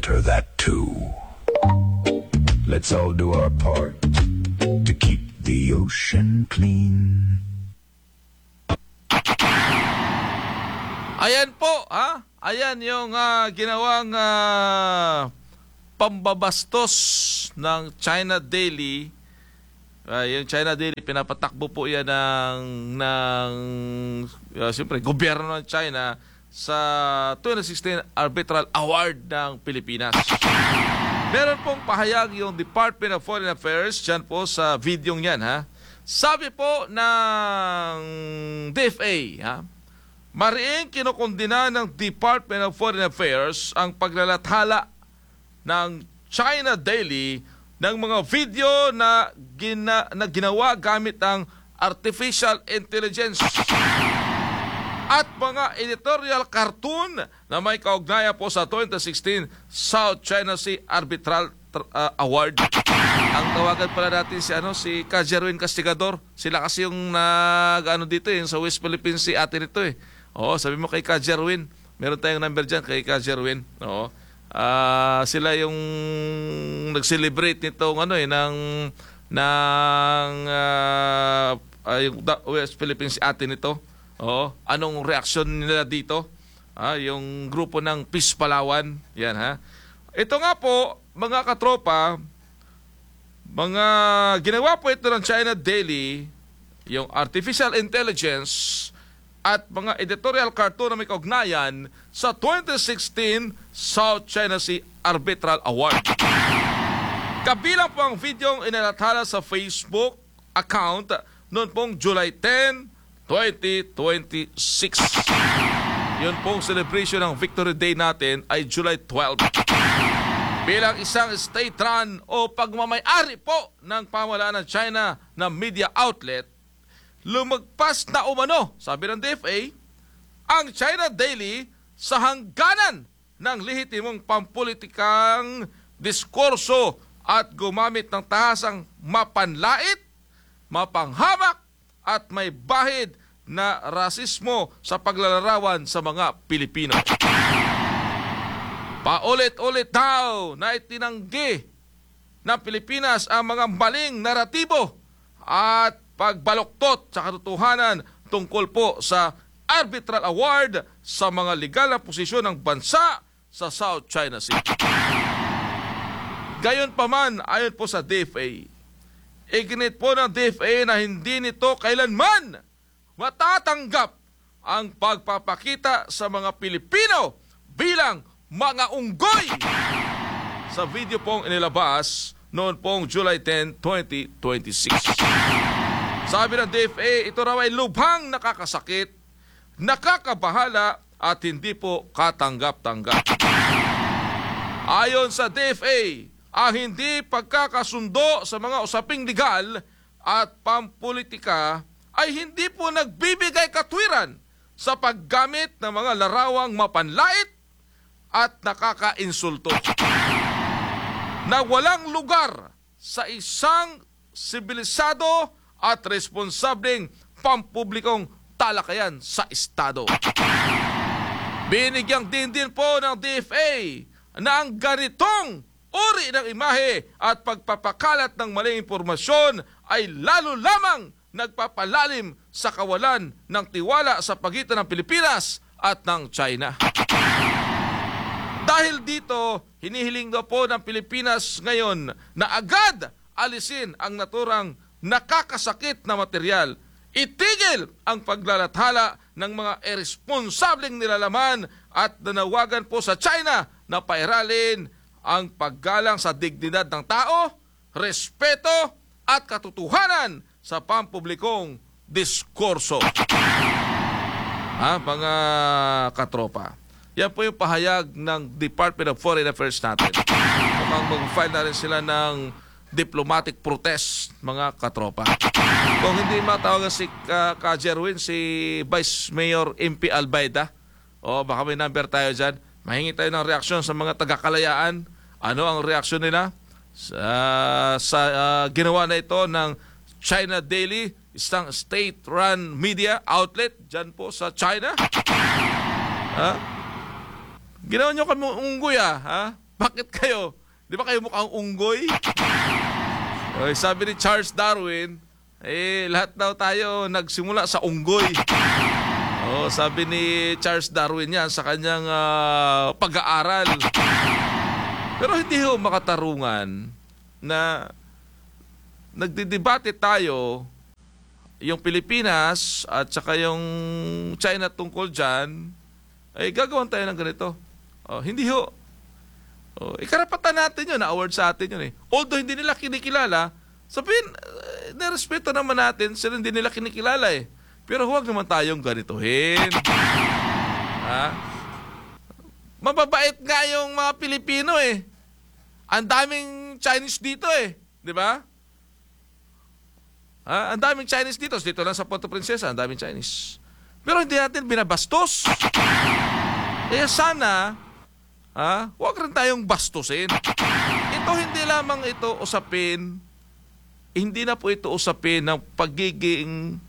filter that too. Let's all do our part to keep the ocean clean. Ayan po, ha? Ayan yung ginawang pambabastos ng China Daily. Yung China Daily, pinapatakbo po yan siyempre, gobyerno ng China sa 2016 Arbitral Award ng Pilipinas. Meron pong pahayag yung Department of Foreign Affairs dyan po sa videong yan, ha? Sabi po ng DFA, ha? Mariing kinukundina ng Department of Foreign Affairs ang paglalathala ng China Daily ng mga video na ginawa gamit ang artificial intelligence at mga editorial cartoon na may kaugnayan po sa 2016 South China Sea Arbitral Award. Ang tawagan pala natin si Ka Jerwin Castigador. Sila kasi yung dito sa West Philippines si ate nito eh. Oo, sabi mo kay Ka Jerwin. Meron tayong number dyan kay Ka Jerwin. Oo. Sila yung nag-celebrate nitong yung West Philippines si ate nito. Oo. Anong reaksyon nila dito? Yung grupo ng Peace Palawan. Yan ha. Ito nga po, mga katropa, mga ginawa po ito ng China Daily, yung artificial intelligence at mga editorial cartoon na may kaugnayan sa 2016 South China Sea Arbitral Award. Kabilang po ang videong inalathala sa Facebook account noon pong July 10, 2026. Yun pong celebration ng Victory Day natin ay July 12. Bilang isang state-run o pagmamay-ari po ng pamahalaan ng China na media outlet, lumagpas na umano, sabi ng DFA, ang China Daily sa hangganan ng lehitimong pampulitikang diskurso at gumamit ng tahasang mapanlait, mapanghamak at may bahid na rasismo sa paglalarawan sa mga Pilipino. Paulit-ulit daw na itinanggi ng Pilipinas ang mga maling naratibo at pagbaluktot sa katotohanan tungkol po sa Arbitral Award sa mga legal na posisyon ng bansa sa South China Sea. Gayon pa man, ayon po sa DFA, iginit po ng DFA na hindi nito kailanman matatanggap ang pagpapakita sa mga Pilipino bilang mga unggoy sa video pong inilabas noon pong July 10, 2026. Sabi ng DFA, ito raw ay lubhang nakakasakit, nakakabahala at hindi po katanggap-tanggap. Ayon sa DFA, ang hindi pagkakasundo sa mga usaping legal at pampolitika ay hindi po nagbibigay katwiran sa paggamit ng mga larawang mapanlait at nakakainsulto na walang lugar sa isang sibilisado at responsableng pampublikong talakayan sa Estado. Binigyang din po ng DFA na ang ganitong uri ng imahe at pagpapakalat ng maling impormasyon ay lalo lamang nagpapalalim sa kawalan ng tiwala sa pagitan ng Pilipinas at ng China. Dahil dito, hinihiling daw po ng Pilipinas ngayon na agad alisin ang naturang nakakasakit na material. Itigil ang paglalathala ng mga irresponsableng nilalaman at nanawagan po sa China na pairalin ang paggalang sa dignidad ng tao, respeto at katotohanan sa pampublikong diskurso. Mga katropa, yan po yung pahayag ng Department of Foreign Affairs natin. Mukhang mag-file na rin sila ng diplomatic protest, mga katropa. Kung hindi matawagan si Ka Jerwin, si Vice Mayor MP Albayda, baka may number tayo dyan, mahingi tayo ng reaksyon sa mga taga-Kalayaan. Ano ang reaksyon nila sa ginawa na ito ng China Daily, isang state-run media outlet dyan po sa China? Ginawa nyo kami unggoy Bakit kayo? Di ba kayo mukhang unggoy? Oy, sabi ni Charles Darwin, lahat daw tayo nagsimula sa unggoy. Sabi ni Charles Darwin yan sa kanyang pag-aaral. Pero hindi ho makatarungan na nagdidebate tayo, yung Pilipinas at saka yung China tungkol dyan, ay gagawin tayo ng ganito. Hindi ho. Karapatan natin yun, na-award sa atin yun eh. Although hindi nila kinikilala, sabihin, nirespeto naman natin, sila hindi nila kinikilala eh. Pero huwag naman tayong ganituhin. Mababait nga yung mga Pilipino eh. Ang daming Chinese dito eh. Di ba? Ang daming Chinese dito. Dito lang sa Puerto Princesa, ang daming Chinese. Pero hindi natin binabastos. Kaya sana, huwag rin tayong bastusin. Ito hindi lamang ito usapin, hindi na po ito usapin ng pagiging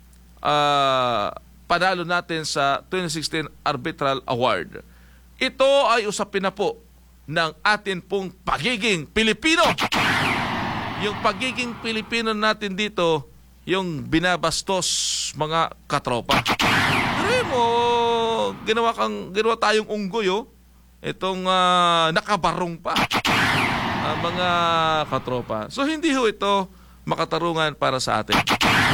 panalo natin sa 2016 Arbitral Award. Ito ay usapin na po ng atin pong pagiging Pilipino. Yung pagiging Pilipino natin dito, yung binabastos mga katropa. Pero mo, ginawa tayong unggoy, itong nakabarong pa mga katropa. So hindi ho ito makatarungan para sa atin.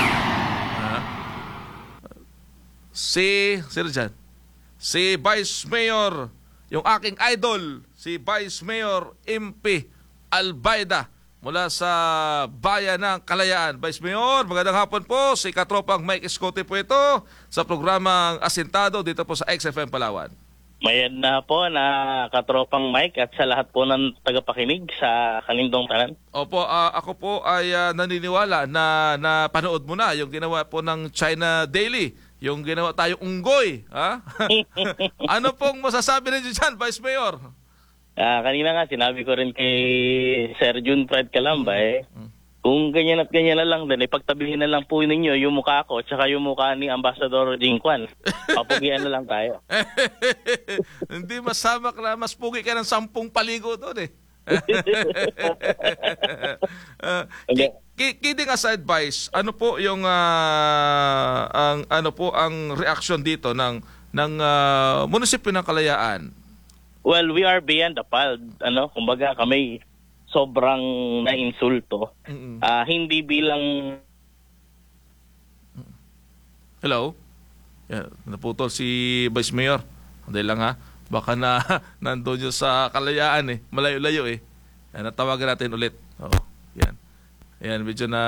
Sino dyan? Si Vice Mayor, yung aking idol, si Vice Mayor MP Albayda mula sa Bayan ng Kalayaan. Vice Mayor, magandang hapon po. Si Katropang Mike Escote po ito sa programang Asintado dito po sa XFM Palawan. Mayad na po na Katropang Mike at sa lahat po ng tagapakinig sa Kanindong Tanan. Opo, ako po ay naniniwala na napanood mo na yung ginawa po ng China Daily. Yung ginawa tayong unggoy. Ano pong masasabi ninyo dyan, Vice Mayor? Kanina nga, sinabi ko rin kay Sir June Fred Calamba kung ganyan at ganyan na lang din, ipagtabihin na lang po ninyo yung mukha ko at saka yung mukha ni Ambassador Jingkwan. Papugian na lang tayo. Hindi masamak na mas pugi ka ng 10 paligo doon eh. Kidding aside, Vice, ano po yung ang reaksyon dito ng munisipyo ng Kalayaan? Well, we are beyond appalled. Kumbaga kami sobrang na-insulto. Hindi bilang... Hello? Naputol si Vice Mayor. Hindi lang ha. Baka nandun yun sa Kalayaan eh. Malayo-layo eh. Natawagan natin ulit. Yan. Yan, medyo na...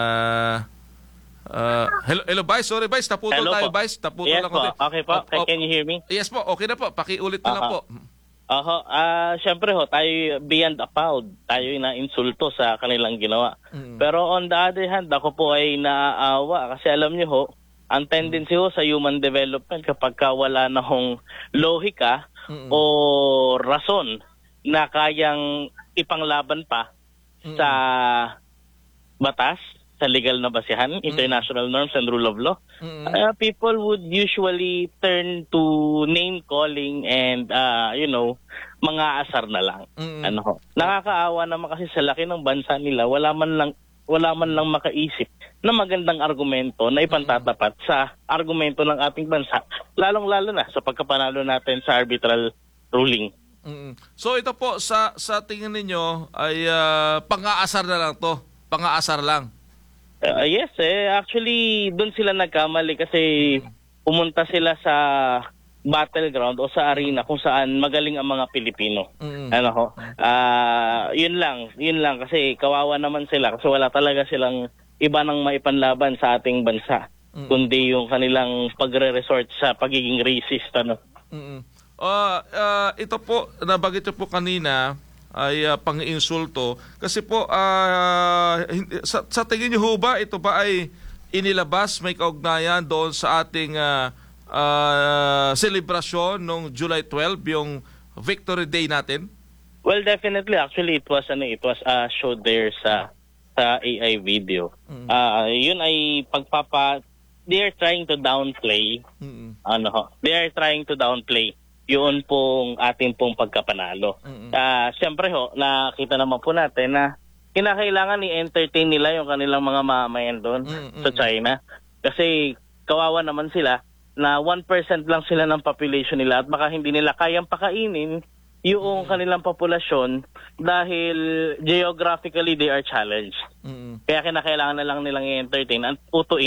hello, Vice. Sorry, Vice. Naputol tayo, Vice. Naputol yes lang po. Okay po. Can you hear me? Yes po. Okay na po. Pakiulit na lang po. Siyempre tayo beyond appalled. Tayo na insulto sa kanilang ginawa. Pero on the other hand, ako po ay naaawa kasi alam niyo ang tendency sa human development kapag wala na lohika o rason na kayang ipanglaban pa sa batas, sa legal na basihan, international norms and rule of law, people would usually turn to name calling and mga asar na lang. Nakakaawa naman kasi sa laki ng bansa nila, wala man lang makaisip na magandang argumento na ipantatapat sa argumento ng ating bansa, lalong-lalo na sa pagkapanalo natin sa arbitral ruling. So ito po sa tingin ninyo ay pang-aasar na lang to. Pang-aasar lang. Yes, actually doon sila nagkamali kasi pumunta sila sa battleground o sa arena kung saan magaling ang mga Pilipino. Yun lang kasi kawawa naman sila kasi wala talaga silang iba nang maipanlaban sa ating bansa kundi yung kanilang pagre-resort sa pagiging racist ito po nabanggit po kanina ay pang-insulto kasi po sa tingin niyo ho ba ito ba ay inilabas may kaugnayan doon sa ating selebrasyon nung July 12 yung Victory Day natin? Well, definitely. Actually, it was showed there sa AI video. Yun ay they're trying to downplay. They are trying to downplay yun pong atin pong pagkapanalo. Siyempre ho, nakita naman po natin na kinakailangan i-entertain nila yung kanilang mga mamamayan doon sa China. Kasi kawawa naman sila na 1% lang sila ng population nila at baka hindi nila kayang pakainin yung kanilang populasyon dahil geographically they are challenged. Kaya kinakailangan na lang nilang i-entertain at utuin